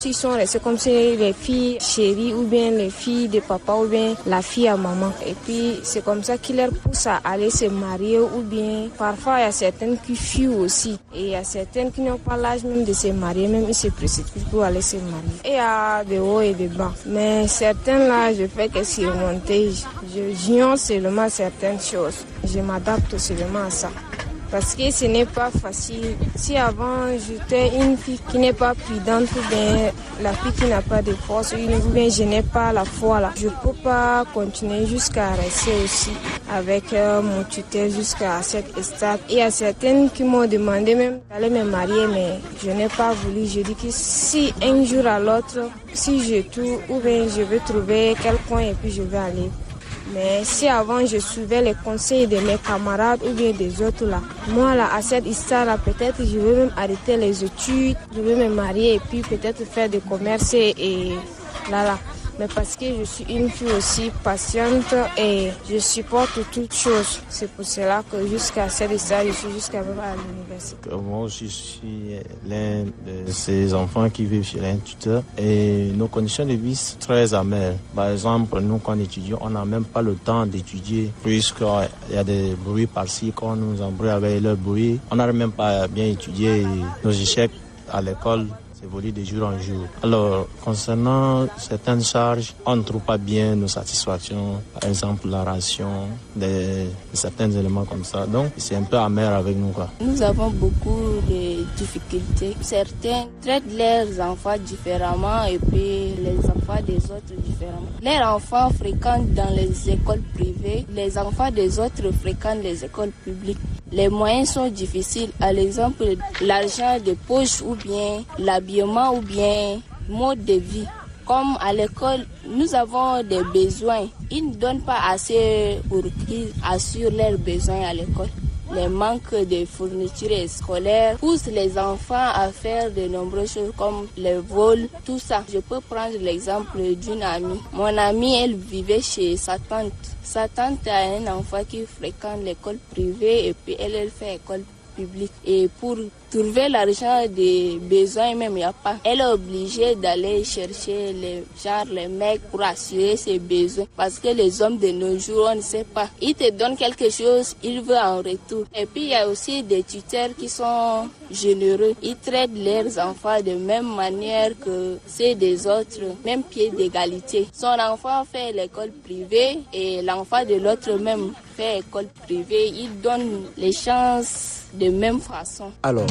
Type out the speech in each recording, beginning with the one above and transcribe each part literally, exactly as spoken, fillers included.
Ils sont restés comme si les filles chéries ou bien les filles de papa ou bien la fille à maman. Et puis c'est comme ça qui leur pousse à aller se marier ou bien parfois il y a certaines qui fuient aussi. Et il y a certaines qui n'ont pas l'âge même de se marier, même ils se précipitent pour aller se marier. Et il y a des hauts et des bas. Mais certaines là, je fais que surmonter. Je j'ignore seulement certaines choses. Je m'adapte seulement à ça. Parce que ce n'est pas facile. Si avant j'étais une fille qui n'est pas prudente ou bien la fille qui n'a pas de force ou bien je n'ai pas la foi là, je ne peux pas continuer jusqu'à rester aussi avec euh, mon tuteur jusqu'à cette stade. Et il y a certaines qui m'ont demandé même d'aller me marier mais je n'ai pas voulu. Je dis que si un jour à l'autre, si je tourne ou bien je vais trouver quel coin et puis je vais aller. Mais si avant je suivais les conseils de mes camarades ou bien des autres là, moi là à cette histoire là peut-être je vais même arrêter les études, je vais me marier et puis peut-être faire du commerce et là là. Mais parce que je suis une fille aussi patiente et je supporte toutes choses. C'est pour cela que jusqu'à cette histoire, je suis jusqu'à l'université. Moi aussi, je suis l'un de ces enfants qui vivent chez un tuteur et nos conditions de vie sont très amères. Par exemple, nous, quand on étudie, on n'a même pas le temps d'étudier puisqu'il y a des bruits par-ci, quand on nous embrouille avec le bruit. On n'arrive même pas à bien étudier nos échecs à l'école. Évolue de jour en jour. Alors, concernant certaines charges, on ne trouve pas bien nos satisfactions, par exemple la ration, des, certains éléments comme ça. Donc, c'est un peu amer avec nous, quoi. Nous avons beaucoup de difficultés. Certains traitent leurs enfants différemment et puis les enfants des autres différemment. Leurs enfants fréquentent dans les écoles privées, les enfants des autres fréquentent les écoles publiques. Les moyens sont difficiles. À l'exemple, l'argent de poche ou bien l'habillement ou bien mode de vie. Comme à l'école, nous avons des besoins. Ils ne donnent pas assez pour qu'ils assurent leurs besoins à l'école. Les manques de fournitures scolaires poussent les enfants à faire de nombreuses choses comme les vols, tout ça. Je peux prendre l'exemple d'une amie. Mon amie, elle vivait chez sa tante. Sa tante a un enfant qui fréquente l'école privée et puis elle, elle fait école publique. Et pour trouver l'argent des besoins même, il n'y a pas. Elle est obligée d'aller chercher les, genre, les mecs pour assurer ses besoins. Parce que les hommes de nos jours, on ne sait pas. Ils te donnent quelque chose, ils veulent en retour. Et puis il y a aussi des tuteurs qui sont généreux. Ils traitent leurs enfants de même manière que ceux des autres, même pied d'égalité. Son enfant fait l'école privée et l'enfant de l'autre même fait école privée. Ils donnent les chances de même façon. Alors,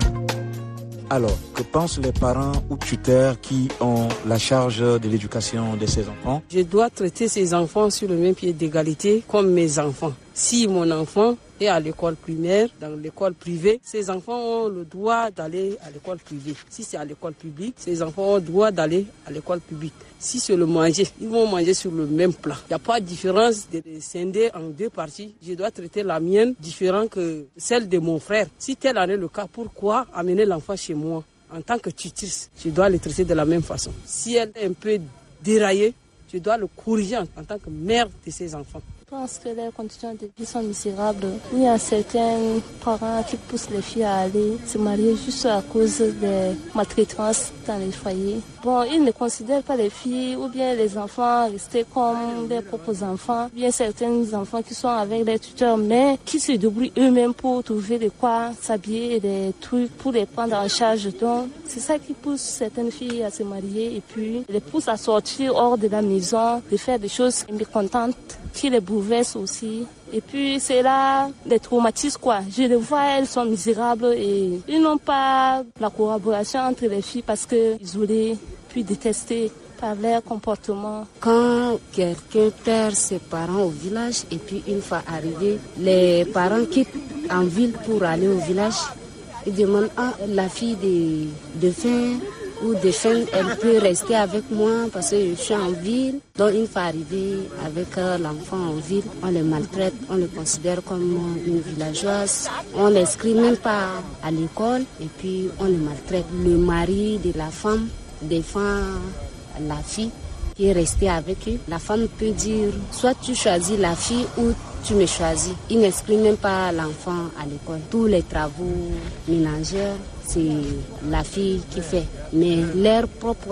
alors, que pensent les parents ou tuteurs qui ont la charge de l'éducation de ces enfants? Je dois traiter ces enfants sur le même pied d'égalité comme mes enfants. Si mon enfant est à l'école primaire, dans l'école privée, ces enfants ont le droit d'aller à l'école privée. Si c'est à l'école publique, ces enfants ont le droit d'aller à l'école publique. Si c'est le manger, ils vont manger sur le même plat. Il n'y a pas de différence de les scinder en deux parties. Je dois traiter la mienne différente que celle de mon frère. Si tel en est le cas, pourquoi amener l'enfant chez moi? En tant que tutrice, je dois le traiter de la même façon. Si elle est un peu déraillée, je dois le corriger en tant que mère de ses enfants. Je pense que les conditions de vie sont misérables. Il y a certains parents qui poussent les filles à aller se marier juste à cause des maltraitances dans les foyers. Bon, ils ne considèrent pas les filles ou bien les enfants rester comme des propres enfants. Bien certains enfants qui sont avec les tuteurs, mais qui se débrouillent eux-mêmes pour trouver de quoi s'habiller et des trucs pour les prendre en charge. Donc, c'est ça qui pousse certaines filles à se marier et puis les pousse à sortir hors de la maison, de faire des choses mécontentes qui les bouleversent aussi. Et puis c'est là des traumatismes quoi. Je les vois, elles sont misérables et ils n'ont pas la collaboration entre les filles parce que isolées puis détestées par leur comportement. Quand quelqu'un perd ses parents au village et puis une fois arrivé, les parents quittent en ville pour aller au village. Ils demandent à la fille de, de faim ou de faim, elle peut rester avec moi parce que je suis en ville. Donc une fois arrivé avec l'enfant en ville, on les maltraite, on les considère comme une villageoise. On ne l'inscrit même pas à l'école et puis on les maltraite. Le mari de la femme défend la fille qui est restée avec eux. La femme peut dire soit tu choisis la fille ou tu me choisis. Il n'inscrit même pas l'enfant à l'école. Tous les travaux ménagers, c'est la fille qui fait. Mais leur propre